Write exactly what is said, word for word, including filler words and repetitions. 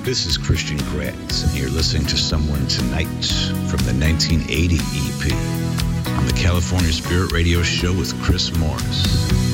This is Christian Gratz, and you're listening to Someone Tonight from the nineteen eighty E P on the California Spirit Radio Show with Chris Morris.